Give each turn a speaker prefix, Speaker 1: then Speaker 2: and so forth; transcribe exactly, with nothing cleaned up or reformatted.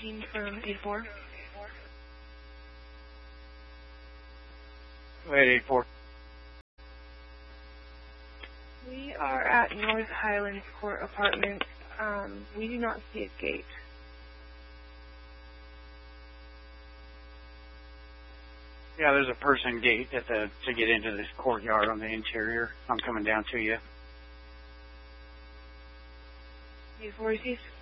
Speaker 1: Jean from eight four.
Speaker 2: Wait, eight four.
Speaker 1: We are at North Highlands Court Apartments. Um, we do not see a gate.
Speaker 2: Yeah, there's a person gate at the to get into this courtyard on the interior. I'm coming down to you.
Speaker 1: eight four received.